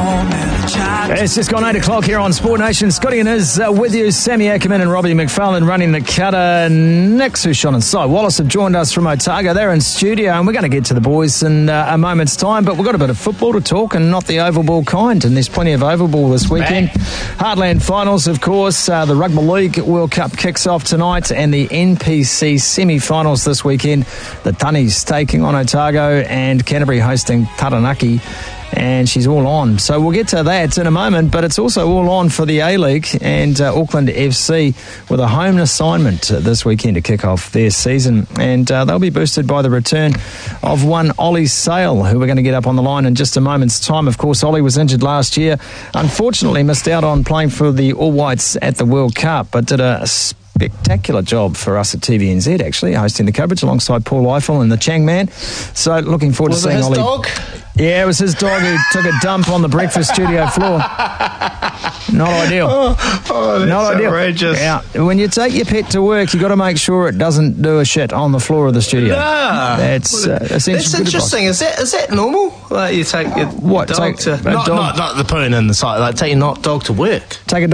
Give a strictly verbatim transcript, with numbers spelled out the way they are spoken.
It's just gone eight o'clock here on Sport Nation. Scotty and Iz uh, with you. Sammy Ackerman and Robbie McFarlane running the cutter. Nick Sushon and Cy Wallace have joined us from Otago. They're in studio, and we're going to get to the boys in uh, a moment's time. But we've got a bit of football to talk, and not the oval ball kind. And there's plenty of oval ball this weekend. Heartland finals, of course. Uh, the Rugby League World Cup kicks off tonight, and the N P C semi-finals this weekend. The Tunnies taking on Otago, and Canterbury hosting Taranaki. And she's all on. So we'll get to that in a moment, but it's also all on for the A-League and uh, Auckland F C with a home assignment uh, this weekend to kick off their season. And uh, they'll be boosted by the return of one Ollie Sale, who we're going to get up on the line in just a moment's time. Of course, Ollie was injured last year. Unfortunately, missed out on playing for the All Whites at the World Cup, but did a spectacular job for us at T V N Z, actually, hosting the coverage alongside Paul Eiffel and the Chang Man. So looking forward was to seeing it his Ollie. Dog? Yeah, it was his dog who took a dump on the breakfast studio floor. Not ideal. Oh, oh that's Not ideal. outrageous. Yeah, when you take your pet to work, you got to make sure it doesn't do a shit on the floor of the studio. Nah. That's uh, essentially That's good interesting. advice. Is that is that normal? Like you take your What, dog take to a not, dog- not not the poon in the side. Like take your not dog to work. Take a